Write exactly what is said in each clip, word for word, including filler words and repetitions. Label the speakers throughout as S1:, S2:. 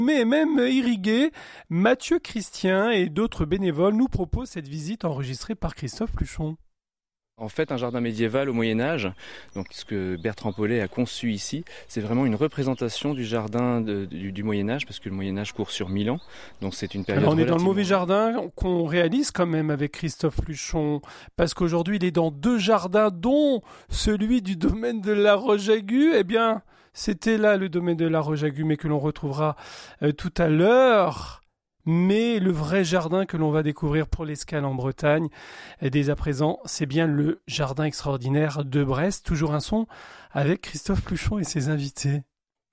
S1: mais même irrigué. Mathieu Christian et d'autres bénévoles nous proposent cette visite enregistrée par Christophe Pluchon.
S2: En fait, un jardin médiéval au Moyen-Âge, donc ce que Bertrand Paulet a conçu ici, c'est vraiment une représentation du jardin de, du, du Moyen-Âge, parce que le Moyen-Âge court sur mille ans, donc c'est une période.
S1: Alors on est dans le
S2: relativement...
S1: mauvais jardin qu'on réalise quand même avec Christophe Pluchon, parce qu'aujourd'hui il est dans deux jardins, dont celui du domaine de la Roche-Aiguë. Eh bien, c'était là le domaine de la Roche-Aiguë, mais que l'on retrouvera euh, tout à l'heure. Mais le vrai jardin que l'on va découvrir pour l'escale en Bretagne, dès à présent, c'est bien le jardin extraordinaire de Brest. Toujours un son avec Christophe Pluchon et ses invités.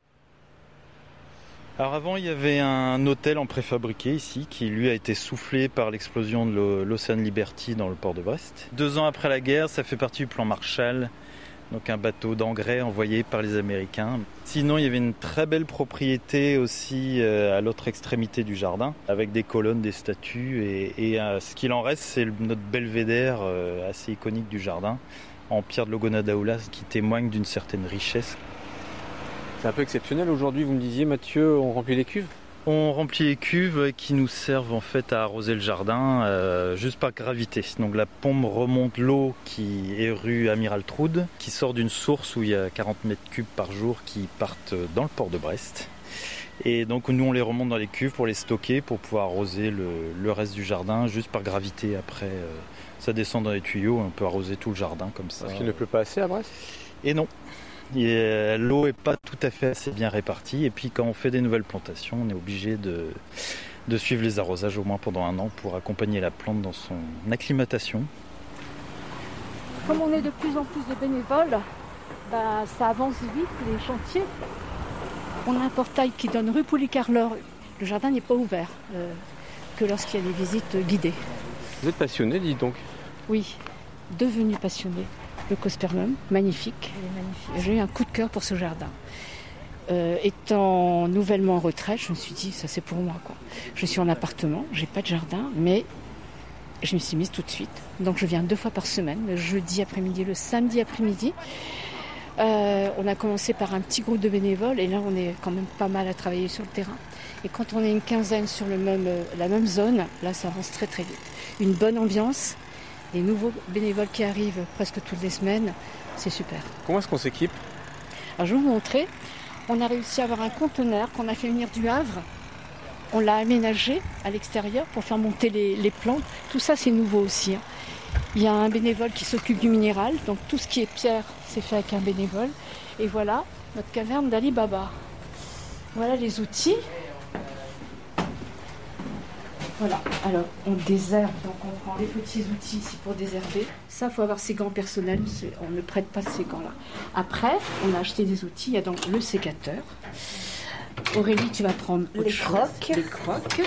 S3: Alors avant, il y avait un hôtel en préfabriqué ici qui lui a été soufflé par l'explosion de l'Ocean Liberty dans le port de Brest. Deux ans après la guerre, ça fait partie du plan Marshall. Donc un bateau d'engrais envoyé par les Américains. Sinon, il y avait une très belle propriété aussi à l'autre extrémité du jardin, avec des colonnes, des statues. Et, et ce qu'il en reste, c'est notre belvédère assez iconique du jardin, en pierre de Logonadaoulas, qui témoigne d'une certaine richesse.
S4: C'est un peu exceptionnel aujourd'hui, vous me disiez, Mathieu, on remplit les cuves ?
S3: On remplit les cuves qui nous servent en fait à arroser le jardin euh, juste par gravité. Donc la pompe remonte l'eau qui est rue Amiral Troude, qui sort d'une source où il y a quarante mètres cubes par jour qui partent dans le port de Brest. Et donc nous on les remonte dans les cuves pour les stocker, pour pouvoir arroser le, le reste du jardin juste par gravité. Après euh, ça descend dans les tuyaux et on peut arroser tout le jardin comme ça.
S4: Parce qu'il ne pleut pas assez à Brest ?
S3: Et non. Et l'eau n'est pas tout à fait assez bien répartie et puis quand on fait des nouvelles plantations, on est obligé de, de suivre les arrosages au moins pendant un an pour accompagner la plante dans son acclimatation.
S5: Comme on est de plus en plus de bénévoles, bah, ça avance vite les chantiers. On a un portail qui donne rue Poulicarlor. Le jardin n'est pas ouvert euh, que lorsqu'il y a des visites guidées.
S4: Vous êtes passionné, dites donc ?
S5: Oui, devenu passionné. Le Cospermum, magnifique. magnifique. J'ai eu un coup de cœur pour ce jardin. Euh, étant nouvellement en retraite, je me suis dit, ça c'est pour moi, quoi. Je suis en appartement, j'ai pas de jardin, mais je me suis mise tout de suite. Donc je viens deux fois par semaine, le jeudi après-midi, le samedi après-midi. Euh, on a commencé par un petit groupe de bénévoles et là on est quand même pas mal à travailler sur le terrain. Et quand on est une quinzaine sur le même, la même zone, là ça avance très très vite. Une bonne ambiance. Les nouveaux bénévoles qui arrivent presque toutes les semaines, c'est super.
S4: Comment est-ce qu'on s'équipe ?
S5: Alors je vais vous montrer. On a réussi à avoir un conteneur qu'on a fait venir du Havre. On l'a aménagé à l'extérieur pour faire monter les, les plantes. Tout ça, c'est nouveau aussi. Hein. Il y a un bénévole qui s'occupe du minéral. Donc tout ce qui est pierre, c'est fait avec un bénévole. Et voilà notre caverne d'Ali Baba. Voilà les outils. Voilà, alors on désherbe, donc on prend les petits outils ici pour désherber. Ça, il faut avoir ses gants personnels, on ne prête pas ces gants-là. Après, on a acheté des outils, il y a donc le sécateur. Aurélie, tu vas prendre
S6: les crocs.
S5: Les crocs.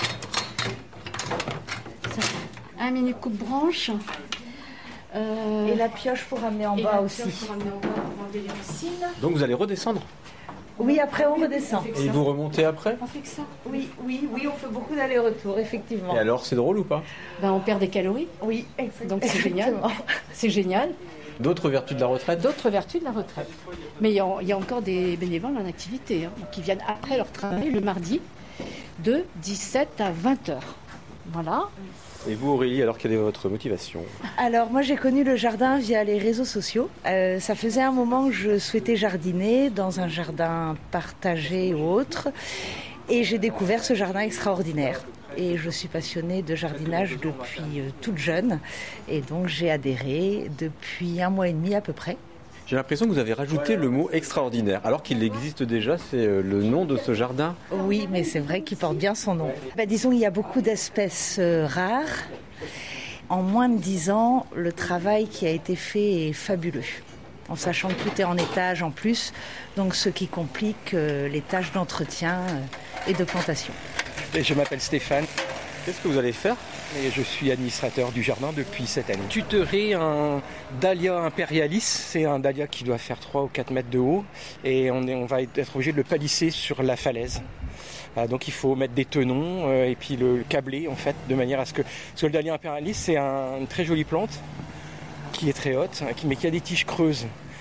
S5: Ça, un mini coupe-branche.
S6: Euh, et la pioche pour amener en bas aussi.
S5: Pour amener en bas, pour enlever les racines.
S4: Donc vous allez redescendre ?
S6: Oui, après on redescend.
S4: Et vous remontez après ?
S5: On fait que ça.
S6: Oui, oui, oui, on fait beaucoup d'allers-retours, effectivement.
S4: Et alors, c'est drôle ou pas ?
S5: Ben, on perd des calories.
S6: Oui, exactement.
S5: Donc c'est génial. C'est génial.
S4: D'autres vertus de la retraite ?
S5: D'autres vertus de la retraite. Mais il y a, il y a encore des bénévoles en activité hein, qui viennent après leur travail le mardi de dix-sept à vingt heures. Voilà.
S4: Et vous Aurélie, alors quelle est votre motivation ?
S6: Alors moi j'ai connu le jardin via les réseaux sociaux. Euh, ça faisait un moment que je souhaitais jardiner dans un jardin partagé ou autre. Et j'ai découvert ce jardin extraordinaire. Et je suis passionnée de jardinage depuis euh, toute jeune. Et donc j'ai adhéré depuis un mois et demi à peu près.
S4: J'ai l'impression que vous avez rajouté le mot extraordinaire, alors qu'il existe déjà, c'est le nom de ce jardin.
S6: Oui, mais c'est vrai qu'il porte bien son nom. Bah, disons, il y a beaucoup d'espèces euh, rares. En moins de dix ans, le travail qui a été fait est fabuleux. En sachant que tout est en étage en plus, donc ce qui complique euh, les tâches d'entretien euh, et de plantation.
S7: Et je m'appelle Stéphane.
S4: Qu'est-ce que vous allez faire ?
S7: Et je suis administrateur du jardin depuis cette année. Tuterai un Dahlia imperialis, c'est un dahlia qui doit faire trois ou quatre mètres de haut et on, est, on va être obligé de le palisser sur la falaise. Euh, donc il faut mettre des tenons euh, et puis le câbler en fait de manière à ce que... Parce que le Dahlia imperialis c'est un, une très jolie plante qui est très haute, qui, mais qui a des tiges creuses.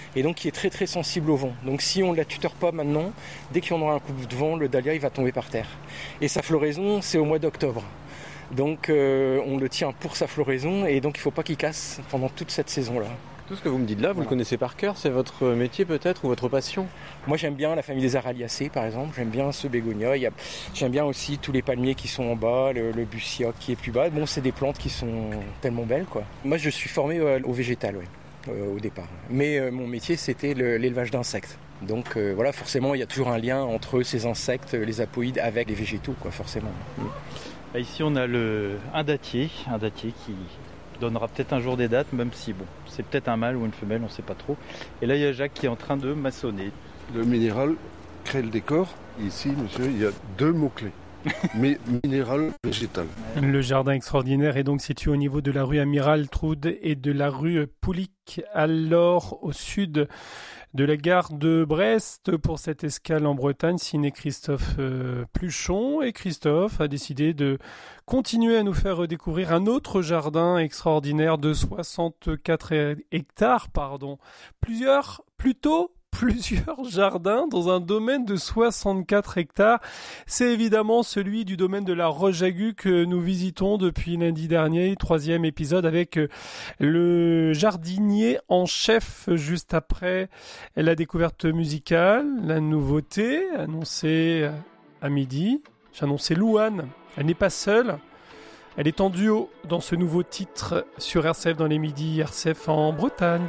S7: et donc qui est très très sensible au vent. Donc si on ne la tuteur pas maintenant, dès qu'il y en aura un coup de vent, le dahlia il va tomber par terre. Et sa floraison, c'est au mois d'octobre. Donc euh, on le tient pour sa floraison et donc il ne faut pas qu'il casse pendant toute cette saison-là.
S4: Tout ce que vous me dites là, vous voilà. le connaissez par cœur, c'est votre métier peut-être ou votre passion?
S7: Moi j'aime bien la famille des Araliacées par exemple, j'aime bien ce bégonia, il y a... j'aime bien aussi tous les palmiers qui sont en bas, le, le bussia qui est plus bas. Bon, c'est des plantes qui sont tellement belles quoi. Moi je suis formé euh, au végétal ouais, euh, au départ. Mais euh, mon métier c'était le, l'élevage d'insectes. Donc euh, voilà, forcément il y a toujours un lien entre ces insectes, les apoïdes avec les végétaux quoi, forcément.
S3: Mmh. Ici on a le... un dattier, un dattier qui donnera peut-être un jour des dates, même si bon, c'est peut-être un mâle ou une femelle, on ne sait pas trop. Et là, il y a Jacques qui est en train de maçonner.
S8: Le minéral crée le décor. Ici, monsieur, il y a deux mots-clés. Mais minéral, végétal.
S1: Le jardin extraordinaire est donc situé au niveau de la rue Amiral Troude et de la rue Poulic, alors au sud de la gare de Brest. Pour cette escale en Bretagne, signé Christophe euh, Pluchon. Et Christophe a décidé de continuer à nous faire découvrir un autre jardin extraordinaire de soixante-quatre hectares. Pardon. Plusieurs, plutôt plusieurs jardins dans un domaine de soixante-quatre hectares. C'est évidemment celui du domaine de la Roche-Agu que nous visitons depuis lundi dernier, troisième épisode avec le jardinier en chef juste après la découverte musicale, la nouveauté annoncée à midi. J'ai annoncé Louane, elle n'est pas seule. Elle est en duo dans ce nouveau titre sur R C F dans les midis, R C F en Bretagne.